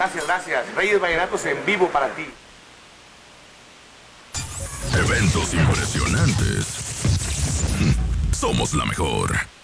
Gracias, gracias. Reyes Vallenatos en vivo para ti. Eventos impresionantes. Somos la mejor.